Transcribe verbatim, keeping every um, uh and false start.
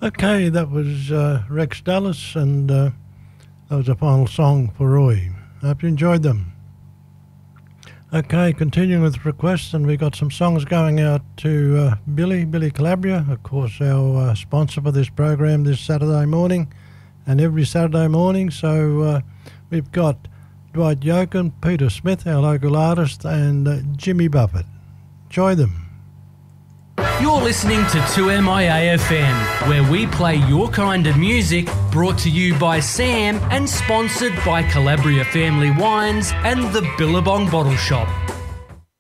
Okay, that was uh, Rex Dallas, and uh, that was a final song for Roy. I hope you enjoyed them. Okay, continuing with requests, and we got some songs going out to uh, Billy, Billy Calabria, of course, our uh, sponsor for this program this Saturday morning, and every Saturday morning. So uh, we've got Dwight Yoakam, Peter Smith, our local artist, and uh, Jimmy Buffett. Enjoy them. You're listening to two M I A F M, where we play your kind of music, brought to you by Sam and sponsored by Calabria Family Wines and the Billabong Bottle Shop.